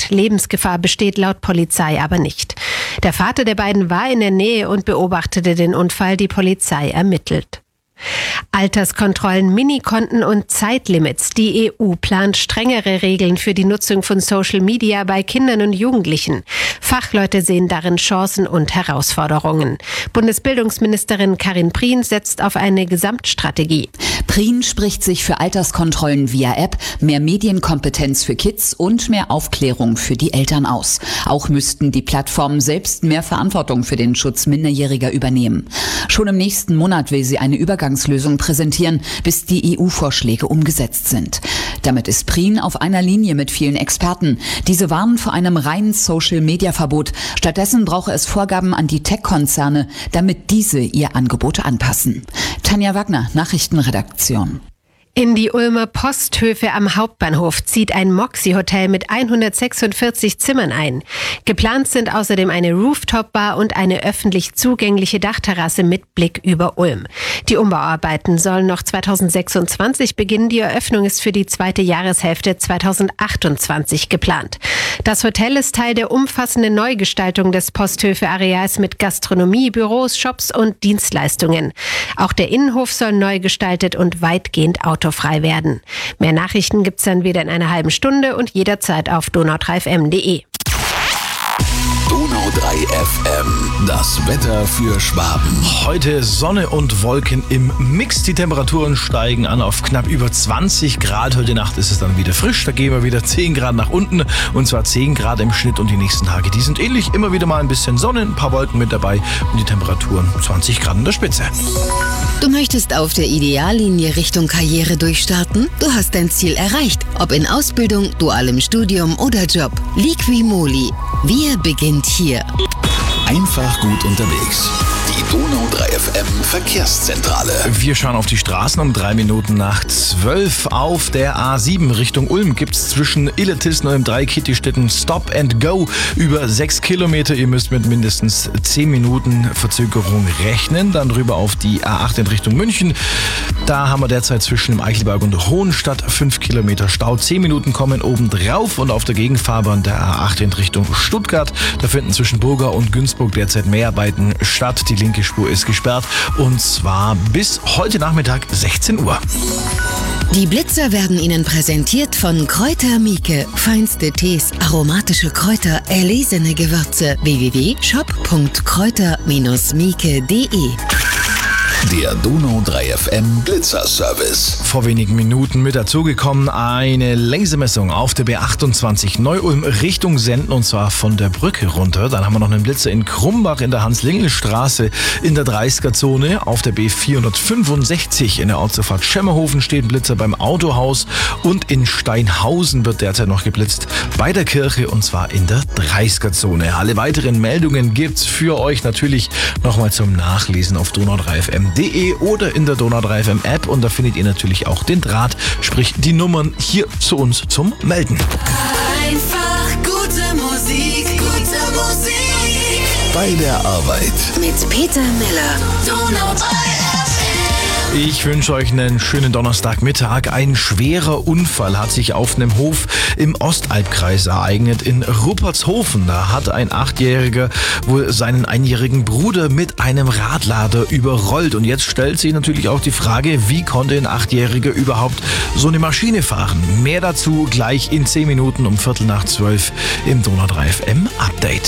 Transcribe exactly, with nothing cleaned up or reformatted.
Lebensgefahr besteht laut Polizei aber nicht. Der Vater der beiden war in der Nähe und beobachtete den Unfall. Die Polizei ermittelt. Alterskontrollen, Minikonten und Zeitlimits. Die E U plant strengere Regeln für die Nutzung von Social Media bei Kindern und Jugendlichen. Fachleute sehen darin Chancen und Herausforderungen. Bundesbildungsministerin Karin Prien setzt auf eine Gesamtstrategie. Prien spricht sich für Alterskontrollen via App, mehr Medienkompetenz für Kids und mehr Aufklärung für die Eltern aus. Auch müssten die Plattformen selbst mehr Verantwortung für den Schutz Minderjähriger übernehmen. Schon im nächsten Monat will sie eine Übergangslösung präsentieren, bis die E U-Vorschläge umgesetzt sind. Damit ist Prien auf einer Linie mit vielen Experten. Diese warnen vor einem reinen Social-Media-Verbot. Stattdessen brauche es Vorgaben an die Tech-Konzerne, damit diese ihr Angebot anpassen. Tanja Wagner, Nachrichtenredaktion. In die Ulmer Posthöfe am Hauptbahnhof zieht ein Moxie-Hotel mit hundertsechsundvierzig Zimmern ein. Geplant sind außerdem eine Rooftop-Bar und eine öffentlich zugängliche Dachterrasse mit Blick über Ulm. Die Umbauarbeiten sollen noch zweitausendsechsundzwanzig beginnen. Die Eröffnung ist für die zweite Jahreshälfte zweitausendachtundzwanzig geplant. Das Hotel ist Teil der umfassenden Neugestaltung des Posthöfe-Areals mit Gastronomie, Büros, Shops und Dienstleistungen. Auch der Innenhof soll neu gestaltet und weitgehend autofrei werden. Mehr Nachrichten gibt's dann wieder in einer halben Stunde und jederzeit auf donau drei f m punkt de. Donau drei F M, das Wetter für Schwaben. Heute Sonne und Wolken im Mix. Die Temperaturen steigen an auf knapp über zwanzig Grad. Heute Nacht ist es dann wieder frisch. Da gehen wir wieder zehn Grad nach unten. Und zwar zehn Grad im Schnitt. Und die nächsten Tage, die sind ähnlich. Immer wieder mal ein bisschen Sonne, ein paar Wolken mit dabei. Und die Temperaturen zwanzig Grad in der Spitze. Du möchtest auf der Ideallinie Richtung Karriere durchstarten? Du hast dein Ziel erreicht. Ob in Ausbildung, dualem Studium oder Job. Liqui-Moly. Wir beginnt hier. Einfach gut unterwegs. Die Donau drei F M Verkehrszentrale. Wir schauen auf die Straßen um drei Minuten nach zwölf. Auf der A sieben Richtung Ulm gibt es zwischen Illertissen und dem Dreikitti-Städten Stop and Go über sechs Kilometer. Ihr müsst mit mindestens zehn Minuten Verzögerung rechnen. Dann rüber auf die A acht in Richtung München. Da haben wir derzeit zwischen dem Eichelberg und Hohenstadt fünf Kilometer Stau. zehn Minuten kommen obendrauf. Und auf der Gegenfahrbahn der A acht in Richtung Stuttgart. Da finden zwischen Burga und Günzburg derzeit Mehrarbeiten statt. Die linke Spur ist gesperrt und zwar bis heute Nachmittag sechzehn Uhr. Die Blitzer werden Ihnen präsentiert von Kräuter Mieke. Feinste Tees, aromatische Kräuter, erlesene Gewürze. w w w punkt shop punkt kräuter Bindestrich mieke punkt de. Der Donau drei F M Blitzerservice. Vor wenigen Minuten mit dazugekommen eine Längsemessung auf der B achtundzwanzig Neu-Ulm Richtung Senden und zwar von der Brücke runter. Dann haben wir noch einen Blitzer in Krumbach in der Hans-Lingl-Straße in der dreißiger-Zone. Auf der B vierhundertfünfundsechzig in der Ortsauffahrt Schemmerhofen steht ein Blitzer beim Autohaus und in Steinhausen wird derzeit noch geblitzt bei der Kirche und zwar in der dreißiger-Zone. Alle weiteren Meldungen gibt's für euch natürlich nochmal zum Nachlesen auf donau drei f m punkt de oder in der Donau drei F M App und da findet ihr natürlich auch den Draht, sprich die Nummern hier zu uns zum Melden. Einfach gute Musik, gute Musik. Bei der Arbeit. Mit Peter Miller. Donau drei F M. Ich wünsche euch einen schönen Donnerstagmittag. Ein schwerer Unfall hat sich auf einem Hof im Ostalbkreis ereignet in Ruppertshofen. Da hat ein Achtjähriger wohl seinen einjährigen Bruder mit einem Radlader überrollt. Und jetzt stellt sich natürlich auch die Frage, wie konnte ein Achtjähriger überhaupt so eine Maschine fahren? Mehr dazu gleich in zehn Minuten um Viertel nach zwölf im Donau drei F M Update.